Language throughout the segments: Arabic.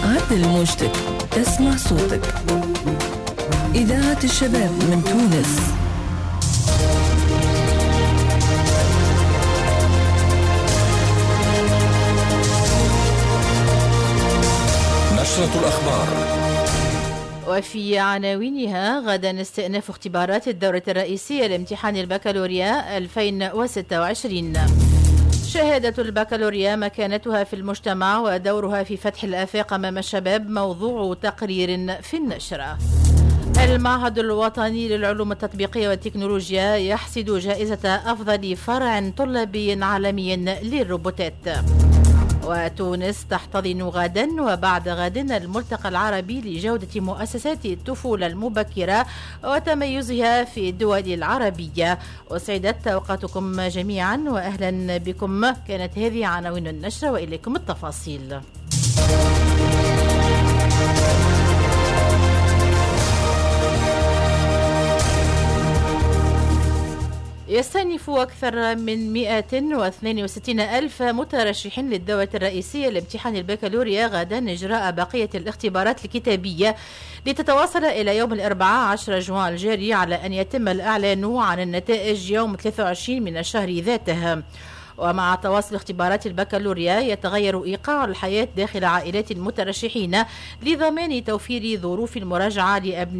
عدل موجتك، اسمع صوتك. إذاعة الشباب من تونس. نشرة الأخبار. وفي عناوينها: غدا استئناف اختبارات الدورة الرئيسية لامتحان البكالوريا 2026. شهادة البكالوريا مكانتها في المجتمع ودورها في فتح الآفاق أمام الشباب، موضوع تقرير في النشرة. المعهد الوطني للعلوم التطبيقية والتكنولوجيا يحصد جائزة أفضل فرع طلابي عالمي للروبوتات. وتونس تحتضن غدا وبعد غد الملتقى العربي لجودة مؤسسات الطفولة المبكرة وتميزها في الدول العربية. أسعدت أوقاتكم جميعا وأهلا بكم. كانت هذه عناوين النشرة وإليكم التفاصيل. يستأنف أكثر من 162 ألف مترشح للدورة الرئيسية لامتحان البكالوريا غدا إجراء بقية الاختبارات الكتابية لتتواصل إلى يوم الأربعاء 10 جوان الجاري، على أن يتم الإعلان عن النتائج يوم 23 من الشهر ذاته. ومع تواصل اختبارات البكالوريا يتغير إيقاع الحياة داخل عائلات المترشحين لضمان توفير ظروف المراجعة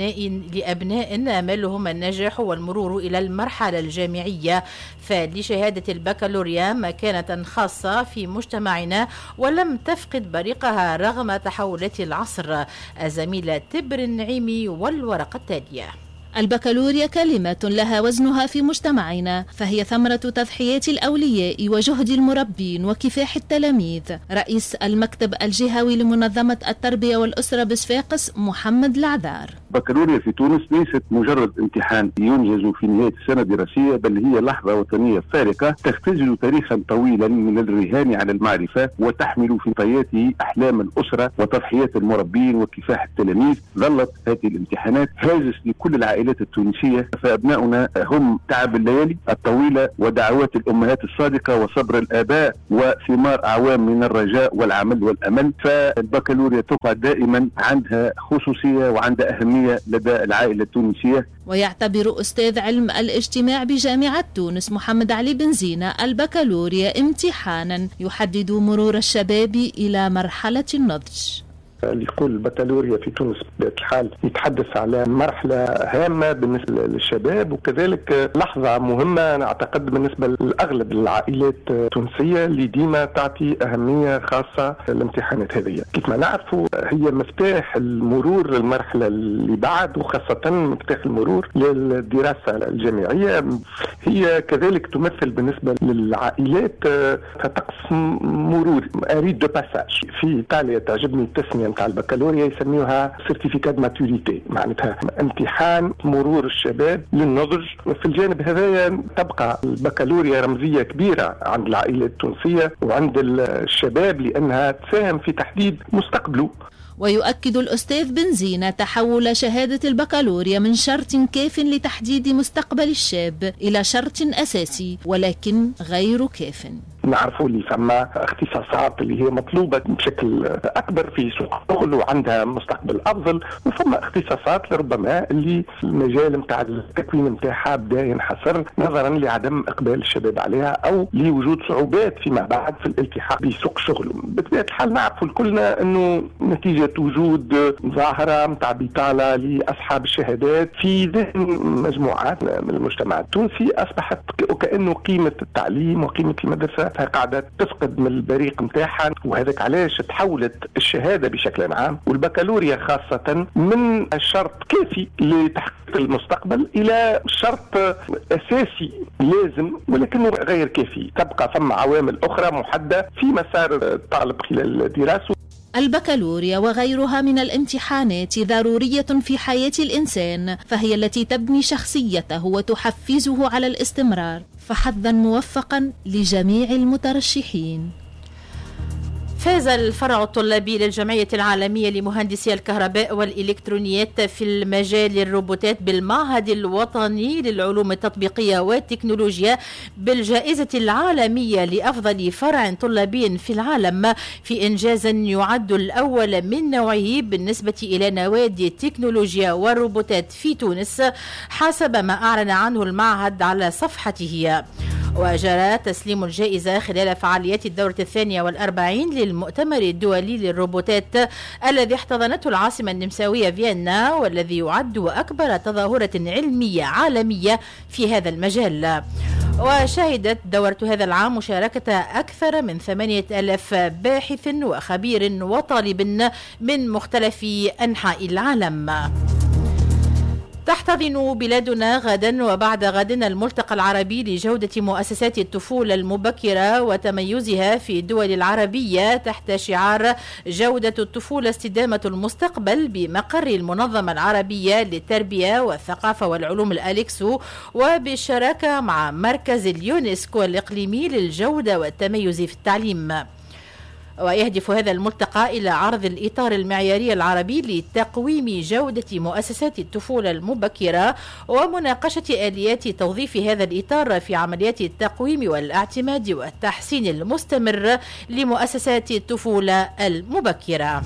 لأبناء آمالهم النجاح والمرور إلى المرحلة الجامعية. فلشهادة البكالوريا مكانة خاصة في مجتمعنا ولم تفقد بريقها رغم تحولات العصر. الزميلة تبر النعيمي والورقة التالية. البكالوريا كلمة لها وزنها في مجتمعنا، فهي ثمرة تضحيات الأولياء وجهد المربين وكفاح التلاميذ. رئيس المكتب الجهوي لمنظمة التربية والأسرة بصفاقس محمد العذار: البكالوريا في تونس ليست مجرد امتحان ينجز في نهاية السنة الدراسية، بل هي لحظة وطنية فارقة تختزل تاريخا طويلا من الرهان على المعرفة وتحمل في طياته أحلام الأسرة وتضحيات المربين وكفاح التلاميذ. ظلت هذه الامتحانات هاجس لكل العائلات التونسية، فأبناؤنا هم تعب الليالي الطويلة ودعوات الأمهات الصادقة وصبر الآباء وثمار أعوام من الرجاء والعمل والأمل. فالبكالوريا تقع دائما عندها خصوصية وعندها أهمية لدى العائلة التونسية. ويعتبر أستاذ علم الاجتماع بجامعة تونس محمد علي بن زينة البكالوريا امتحانا يحدد مرور الشباب إلى مرحلة النضج. اللي يقول البكالوريا في تونس بطبيعة الحال يتحدث على مرحلة هامة بالنسبة للشباب، وكذلك لحظة مهمة نعتقد بالنسبة لأغلب العائلات التونسية اللي ديما تعطي أهمية خاصة للامتحانات هذه. كيف ما نعرفوا هي مفتاح المرور للمرحلة اللي بعد، وخاصة مفتاح المرور للدراسة الجامعية. هي كذلك تمثل بالنسبة للعائلات طقس مرور أريد دو باساج. في إيطاليا تعجبني التسمية نتاع البكالوريا يسميوها سيرتيفيكات ماتوريتي، معناتها امتحان مرور الشباب للنضج. في الجانب هذايا تبقى البكالوريا رمزية كبيرة عند العائلة التونسية وعند الشباب لأنها تساهم في تحديد مستقبله. ويؤكد الأستاذ بن زينة تحول شهادة البكالوريا من شرط كاف لتحديد مستقبل الشاب إلى شرط أساسي ولكن غير كاف. نعرفوا اللي فما اختصاصات اللي هي مطلوبة بشكل أكبر في سوق الشغل وعندها مستقبل أفضل، وفما اختصاصات لربما اللي المجال متاع التكوين متاعها بدا ينحصر نظرا لعدم إقبال الشباب عليها أو لوجود صعوبات فيما بعد في الالتحاق بسوق الشغل. بطبيعة الحال نعرفوا كلنا أنه نتيجة وجود ظاهرة متاع بطالة لأصحاب الشهادات في ذهن مجموعات من المجتمع التونسي، أصبحت وكأنه قيمة التعليم وقيمة المدرسة قاعدة تفقد من البريق متاعها، وهذاك علاش تحولت الشهادة بشكل عام والبكالوريا خاصة من الشرط كافي لتحقيق المستقبل إلى شرط أساسي لازم ولكنه غير كافي. تبقى ثم عوامل أخرى محددة في مسار الطالب خلال الدراسة. البكالوريا وغيرها من الامتحانات ضرورية في حياة الإنسان، فهي التي تبني شخصيته وتحفزه على الاستمرار. فحظا موفقا لجميع المترشحين. فاز الفرع الطلابي للجمعية العالمية لمهندسي الكهرباء والإلكترونيات في المجال الروبوتات بالمعهد الوطني للعلوم التطبيقية والتكنولوجيا بالجائزة العالمية لأفضل فرع طلابي في العالم، في إنجاز يعد الأول من نوعه بالنسبة إلى نوادي التكنولوجيا والروبوتات في تونس، حسب ما أعلن عنه المعهد على صفحته. وجرى تسليم الجائزة خلال فعاليات الدورة 42 للمؤتمر الدولي للروبوتات الذي احتضنته العاصمة النمساوية فيينا، والذي يعد أكبر تظاهرة علمية عالمية في هذا المجال. وشهدت دورة هذا العام مشاركة أكثر من 8000 باحث وخبير وطالب من مختلف أنحاء العالم. تحتضن بلادنا غدا وبعد غد الملتقى العربي لجودة مؤسسات الطفولة المبكرة وتميزها في الدول العربية تحت شعار جودة الطفولة استدامة المستقبل بمقر المنظمة العربية للتربية والثقافة والعلوم الأليكسو، وبالشراكة مع مركز اليونسكو الإقليمي للجودة والتميز في التعليم. ويهدف هذا الملتقى إلى عرض الإطار المعياري العربي لتقويم جودة مؤسسات الطفولة المبكرة ومناقشة آليات توظيف هذا الإطار في عمليات التقويم والاعتماد والتحسين المستمر لمؤسسات الطفولة المبكرة.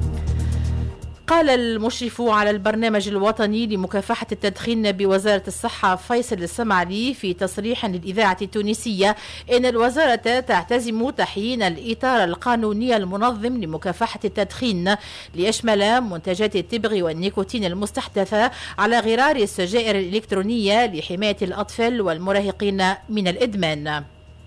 قال المشرف على البرنامج الوطني لمكافحة التدخين بوزارة الصحة فيصل السمعلي في تصريح للإذاعة التونسية إن الوزارة تعتزم تحيين الإطار القانوني المنظم لمكافحة التدخين ليشمل منتجات التبغ والنيكوتين المستحدثة على غرار السجائر الإلكترونية لحماية الأطفال والمراهقين من الإدمان.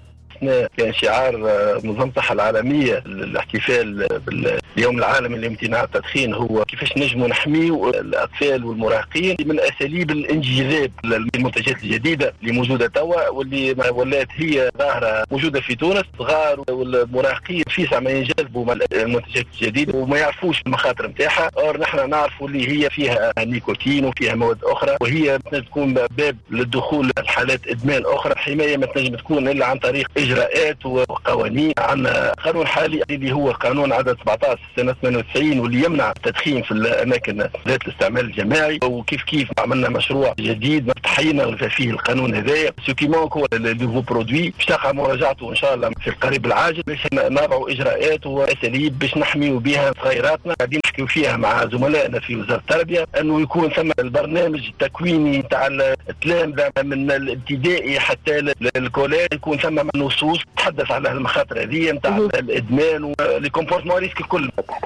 كان شعار منظمة الصحة العالمية للاحتفال باليوم العالمي لامتناع التدخين هو كيفاش نجموا نحميوا الأطفال والمراهقين من أساليب الانجذاب للمنتجات الجديدة اللي موجودة توا واللي ولات هي ظاهرة موجودة في تونس. الصغار والمراهقين في ما ينجذبوا من المنتجات الجديدة وما يعرفوش المخاطر نتاعها، نحن نعرفوا اللي هي فيها نيكوتين وفيها مواد أخرى، وهي تكون باب للدخول لحالات إدمان أخرى. الحماية ما تنجم تكون إلا عن طريق إجراءات وقوانين. عندنا قانون حالي اللي هو قانون عدد 17 سنة 98 واللي يمنع التدخين في الأماكن ذات الاستعمال الجماعي، وكيف عملنا مشروع جديد تحيينا فيه القانون هذايا. سوكيمون هو النوفو برودوي باش تقع مراجعته إن شاء الله في القريب العاجل باش نضعوا إجراءات وأساليب باش نحميوا بها صغيراتنا. قاعدين نحكيو فيها مع زملائنا في وزارة التربية أنه يكون ثم البرنامج التكويني تاع التلامذة من الابتدائي حتى للكوليج يكون ثم نصوص تحدث على المخاطر هذه نتاع الادمان والكومبورتمون ريسك الكل.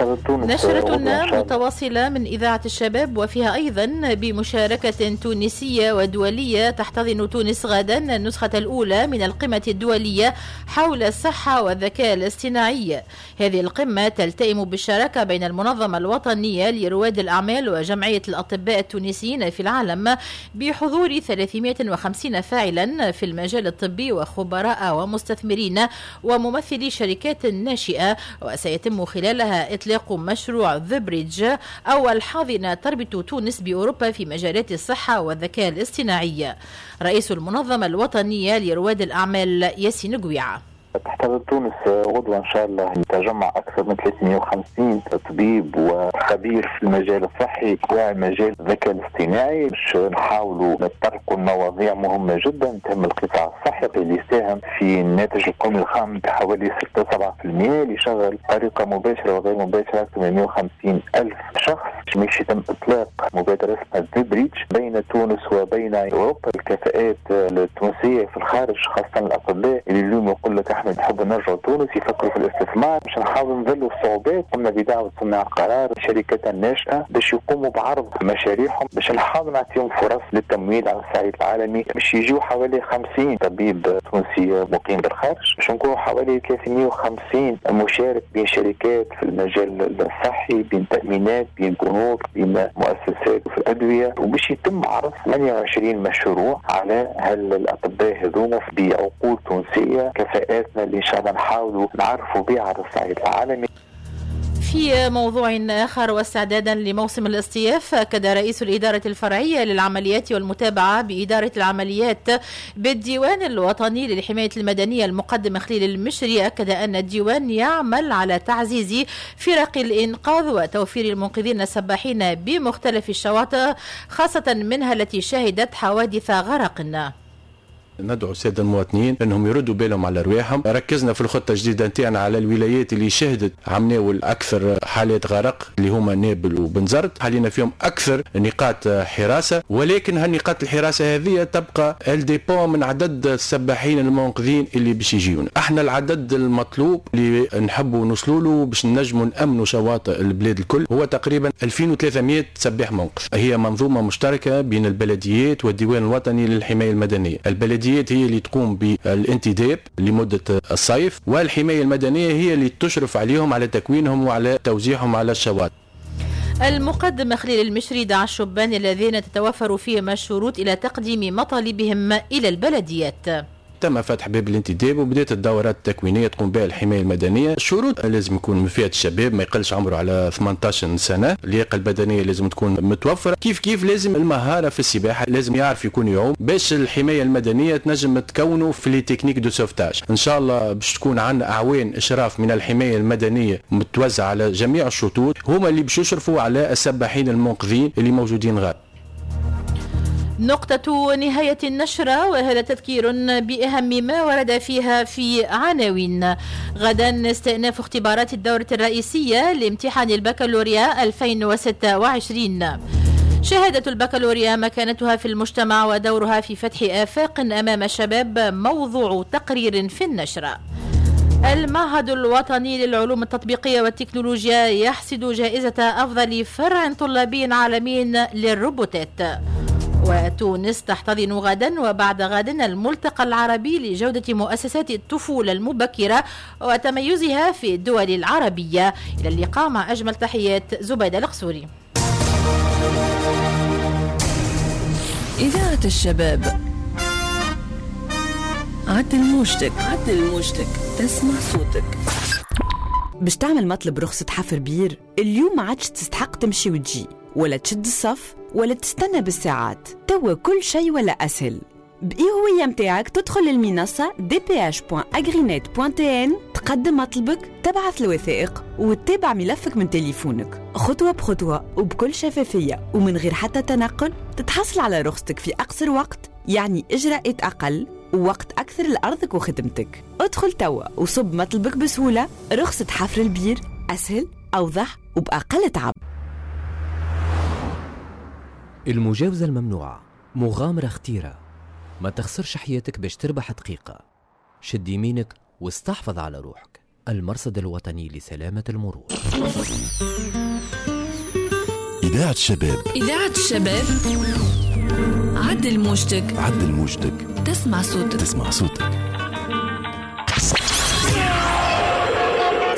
نشرتنا متواصله من اذاعه الشباب وفيها ايضا بمشاركه تونسيه ودوليه. تحتضن تونس غدا النسخه الاولى من القمه الدوليه حول الصحه والذكاء الاصطناعي. هذه القمه تلتئم بالشراكه بين المنظمه الوطنيه لرواد الاعمال وجمعيه الاطباء التونسيين في العالم بحضور 350 فاعلا في المجال الطبي وخبراء ومستثمرين وممثلي شركات ناشئة، وسيتم خلالها إطلاق مشروع ذا بريدج أول حاضنة تربط تونس بأوروبا في مجالات الصحة والذكاء الاصطناعي. رئيس المنظمة الوطنية لرواد الأعمال ياسين قويعة. تحتضن تونس غدوة إن شاء الله تجمع أكثر من 350 طبيب وخبير في المجال الصحي ومجال الذكاء الاصطناعي باش نحاولوا نطرقوا المواضيع مهمة جدا تهم القطاع الصحي اللي يساهم في الناتج القومي الخام بحوالي 6-7%، اللي يشغل بطريقة مباشرة وغير مباشرة أكثر من 150 ألف شخص. باش يتم إطلاق مبادرة اسمها ذا بريدج بين تونس وبين أوروبا. الكفاءات التونسية في الخارج خاصة الأطباء اللي اليوم يقول لك احنا نحب نرجع تونس يفكروا في الاستثمار، باش نحاول نذلوا الصعوبات. قمنا بدعوة صناع القرار الشركات الناشئة باش يقوموا بعرض مشاريعهم، باش نحاول نعطيهم فرص للتمويل على الصعيد العالمي. باش يجيو حوالي 50 طبيب تونسي مقيم بالخارج، باش نكونوا حوالي 350 مشارك بين شركات في المجال الصحي، بين تأمينات، بين بنوك، بين مؤسسات في الأدوية، وباش يتم عرض 28 مشروع على هالأطباء هذوما بعقول تونسية. كفاءاتنا اللي إن شاء الله نحاولوا نعرفوا بها على الصعيد العالمي. وفي موضوع آخر واستعدادا لموسم الاصطياف، أكد رئيس الإدارة الفرعية للعمليات والمتابعة بإدارة العمليات بالديوان الوطني للحماية المدنية المقدم خليل المشري، أكد أن الديوان يعمل على تعزيز فرق الإنقاذ وتوفير المنقذين السباحين بمختلف الشواطئ، خاصة منها التي شهدت حوادث غرق. ندعو الساده المواطنين انهم يردوا بالهم على رواحهم. ركزنا في الخطه الجديده نتاعنا على الولايات اللي شهدت عمناول اكثر حالات غرق اللي هما نابل وبنزرت، حلينا فيهم اكثر نقاط حراسه، ولكن هالنقاط الحراسه هذه تبقى الديبون من عدد السباحين المنقذين اللي باش يجيون. احنا العدد المطلوب اللي نحبوا نوصلوا له باش نجموا نامنوا شواطئ البلاد الكل هو تقريبا 2300 سباح منقذ. هي منظومه مشتركه بين البلديات والديوان الوطني للحمايه المدنيه. البلديات هي اللي تقوم بالانتداب لمدة الصيف، والحماية المدنية هي اللي تشرف عليهم على تكوينهم وعلى توزيعهم على الشواطئ. المقدم خليل المشري دعا الشبان الذين تتوفر فيهم الشروط إلى تقديم مطالبهم إلى البلديات. تم فتح باب الانتداب وبدات الدورات التكوينيه تقوم بها الحمايه المدنيه. الشروط لازم يكون من فئه الشباب ما يقلش عمره على 18 سنه، اللياقه البدنيه لازم تكون متوفره، كيف لازم المهاره في السباحه، لازم يعرف يكون يعوم باش الحمايه المدنيه تنجم تكونه في لي تكنيك دو سوفتاج. ان شاء الله باش تكون عندنا اعوان اشراف من الحمايه المدنيه متوزعه على جميع الشطوط، هما اللي باش يشرفوا على السباحين المنقذين اللي موجودين غاد. نقطة نهاية النشرة، وهذا تذكير بأهم ما ورد فيها في عناوين. غدا استئناف اختبارات الدورة الرئيسية لامتحان البكالوريا 2026. شهادة البكالوريا مكانتها في المجتمع ودورها في فتح آفاق أمام الشباب، موضوع تقرير في النشرة. المعهد الوطني للعلوم التطبيقية والتكنولوجيا يحصد جائزة أفضل فرع طلابي عالمي للروبوتات. وتونس تحتضن غدا وبعد غد الملتقى العربي لجودة مؤسسات الطفولة المبكرة وتميزها في الدول العربية. إلى اللقاء، مع أجمل تحيات زبيدة القصوري. إذاعة الشباب، عدل موجتك تسمع صوتك. باش تعمل مطلب رخصة حفر بير اليوم ما عادش تستحق تمشي وتجي ولا تشد الصف ولا تستنى بالساعات، توا كل شيء ولا أسهل. بإي-هوية متاعك تدخل للمنصة dph.agrinet.tn، تقدم مطلبك، تبعث الوثائق وتتابع ملفك من تليفونك خطوة بخطوة وبكل شفافية ومن غير حتى تنقل. تتحصل على رخصتك في أقصر وقت، يعني إجراءات أقل ووقت أكثر لأرضك وخدمتك. ادخل توا وصب مطلبك بسهولة. رخصة حفر البير أسهل، أوضح وبأقل تعب. المجاوزة الممنوعة مغامرة خطيرة، ما تخسرش حياتك باش تربح دقيقة. شد يمينك واستحفظ على روحك. المرصد الوطني لسلامة المرور. إذاعة الشباب، عدل موجتك تسمع صوتك.